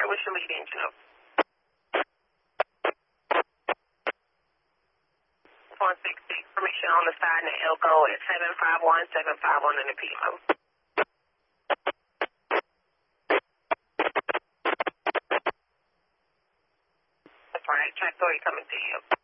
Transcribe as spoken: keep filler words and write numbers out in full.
what's your lead engine up? one sixty, permission on the side and Elko at seven five one, seven five one in the P M. That's right, track three coming to you.